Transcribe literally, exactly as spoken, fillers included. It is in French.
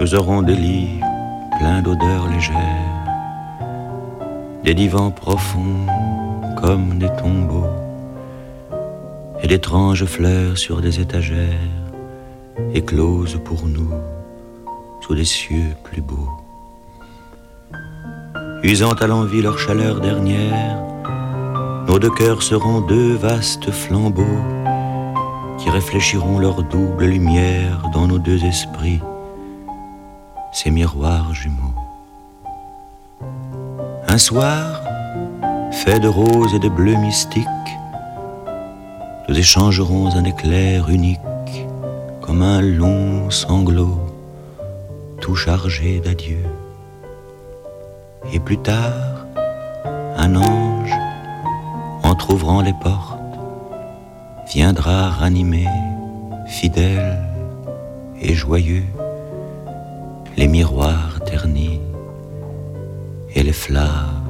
Nous aurons des lits pleins d'odeurs légères, des divans profonds comme des tombeaux, et d'étranges fleurs sur des étagères, écloses pour nous sous des cieux plus beaux. Usant à l'envie leur chaleur dernière, nos deux cœurs seront deux vastes flambeaux qui réfléchiront leur double lumière dans nos deux esprits, ces miroirs jumeaux. Un soir, fait de roses et de bleus mystiques, nous échangerons un éclair unique, comme un long sanglot, tout chargé d'adieu. Et plus tard, un ange, entr'ouvrant les portes, viendra ranimer, fidèle et joyeux, les miroirs ternis et les flammes